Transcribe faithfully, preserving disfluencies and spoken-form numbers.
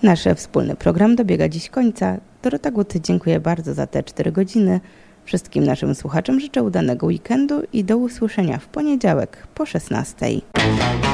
Nasz wspólny program dobiega dziś końca. Dorota Gut dziękuję bardzo za te cztery godziny. Wszystkim naszym słuchaczom życzę udanego weekendu i do usłyszenia w poniedziałek po szesnastej.